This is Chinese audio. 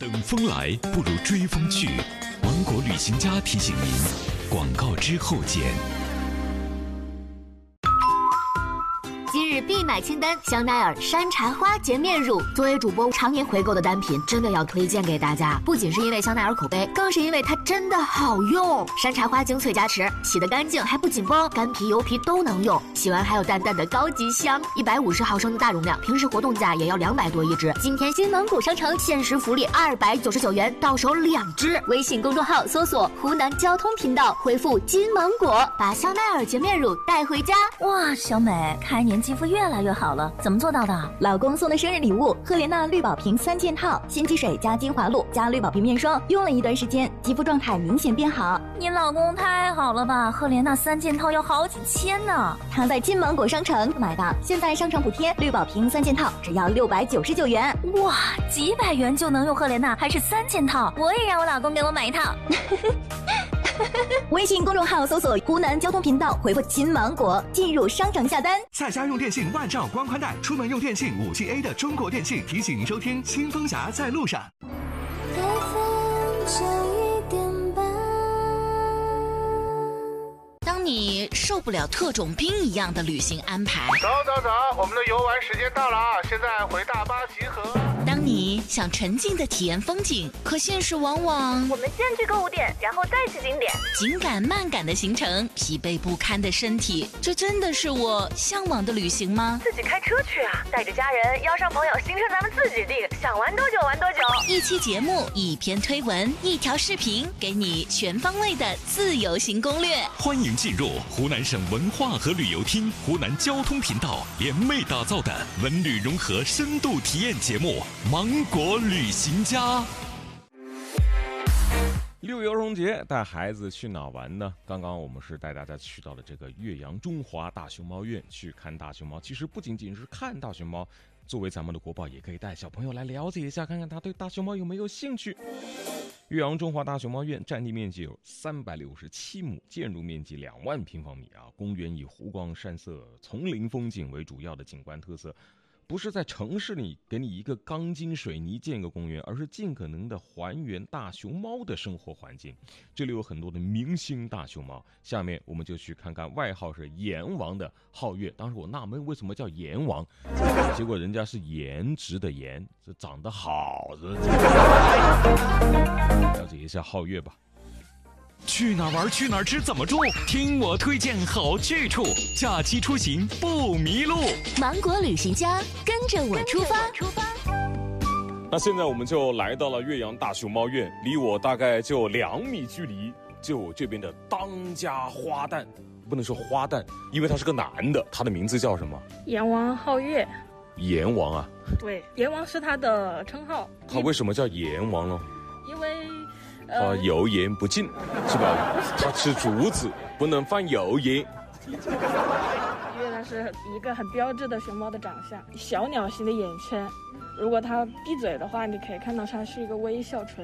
等风来，不如追风去。芒果旅行家提醒您，广告之后见。 今日必买清单：香奈儿山茶花洁面乳。作为主播常年回购的单品，真的要推荐给大家。不仅是因为香奈儿口碑，更是因为它真的好用。山茶花精粹加持，洗得干净还不紧绷，干皮油皮都能用。洗完还有淡淡的高级香。150毫升的大容量，平时活动价也要200多一支。今天新芒果商城限时福利299元，到手2支。微信公众号搜索湖南交通频道，回复金芒果，把香奈儿洁面乳带回家。 哇，小美，开年肌肤越来越好了，怎么做到的？ 老公送的生日礼物，赫莲娜绿宝瓶3件套，新肌水加精华露加绿宝瓶面霜，用了一段时间，肌肤状态明显变好。 你老公太好了吧，赫莲娜3件套要好几千呢。 他在金芒果商城买的，现在商城补贴，绿宝瓶3件套只要699元。 哇，几百元就能用赫莲娜，还是3件套，我也让我老公给我买一套。 微信公众号搜索湖南交通频道，回复金芒果进入商城下单。 在家用电信万兆光宽带，出门用电信5G A 的中国电信提醒您收听新风侠在路上。 当你受不了特种兵一样的旅行安排， 走，我们的游玩时间到了啊！现在回大巴集合。 当你想沉浸的体验风景，可现实往往我们先去购物店，然后再去景点， 紧赶慢赶的行程，疲惫不堪的身体，这真的是我向往的旅行吗？ 自己开车去啊，带着家人，邀上朋友，行程咱们自己定，想玩多久玩多久。 一期节目，一篇推文，一条视频，给你全方位的自由行攻略。 欢迎进入湖南省文化和旅游厅、湖南交通频道联袂打造的文旅融合深度体验节目《芒果旅行家》。 6一儿童节带孩子去哪玩呢？刚刚我们是带大家去到了这个岳阳中华大熊猫院去看大熊猫。其实不仅仅是看大熊猫，作为咱们的国宝，也可以带小朋友来了解一下，看看他对大熊猫有没有兴趣。岳阳中华大熊猫院占地面积有367亩，建筑面积2万平方米啊。公园以湖光山色、丛林风景为主要的景观特色。不是在城市里给你一个钢筋水泥建个公园，而是尽可能的还原大熊猫的生活环境。这里有很多的明星大熊猫，下面我们就去看看外号是阎王的皓月。当时我纳闷为什么叫阎王，结果人家是颜值的颜，这长得好的。了解一下皓月吧。 去哪玩去哪吃怎么住，听我推荐好去处，假期出行不迷路。 芒果旅行家，跟着我出发。 那现在我们就来到了岳阳大熊猫院，离我大概就2米距离，就我这边的当家花旦，不能说花旦，因为他是个男的，他的名字叫什么？ 阎王皓月。 阎王啊？ 对，阎王是他的称号。 他为什么叫阎王呢？ 因为油盐不进，是吧？他吃竹子，不能放油盐。 因为它是一个很标志的熊猫的长相，小鸟型的眼圈。如果它闭嘴的话，你可以看到它是一个微笑唇。